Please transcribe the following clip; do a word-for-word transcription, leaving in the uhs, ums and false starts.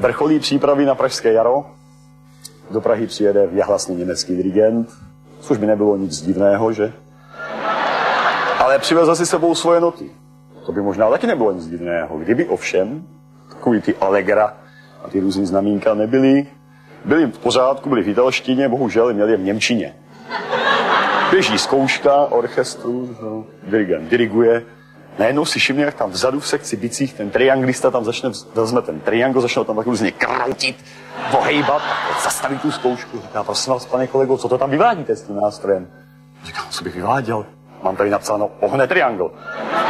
vrcholí přípravy na pražské jaro. Do Prahy přijede věhlasný německý dirigent, což by nebylo nic divného, že? Ale přivezl si sebou svoje noty. To by možná taky nebylo nic divného. Kdyby ovšem takový ty Allegra a ty různý znamínka nebyly, byly v pořádku, byly v italštině, bohužel měli je v němčině. Běží zkouška orchestru, no, dirigent diriguje. Najednou si všimne, jak tam vzadu v sekci bicích ten trianglista tam začne, vezme ten triangl, začne tam tak různě kroutit, pohejbat, zastaví tu zkoušku. Říká, prosím vás, pane kolego, co to tam vyvádíte s tím nástrojem? Říkám, co bych vyváděl? Mám tady napsáno ohne triangl.